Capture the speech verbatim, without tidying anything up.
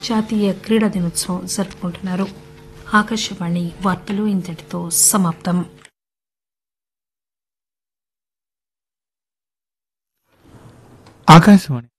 జాతీయ క్రీడా దినోత్సవం జరుపుకుంటున్నారు. ఆకాశవాణి వార్తలు ఇంతటితో సమాప్తం. ఆకాశవాణి